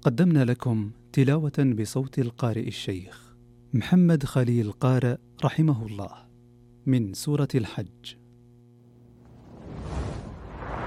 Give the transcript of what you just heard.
قدمنا لكم تلاوة بصوت القارئ الشيخ محمد خليل قارئ رحمه الله من سورة الحج.